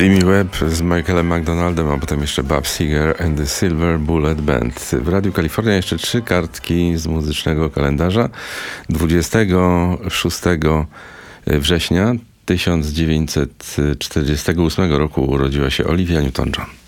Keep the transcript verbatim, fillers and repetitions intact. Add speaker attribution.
Speaker 1: Jimmy Webb z Michaelem McDonaldem, a potem jeszcze Bob Seger and the Silver Bullet Band. W Radiu Kalifornia jeszcze trzy kartki z muzycznego kalendarza. dwudziestego szóstego września tysiąc dziewięćset czterdziestego ósmego roku urodziła się Olivia Newton-John.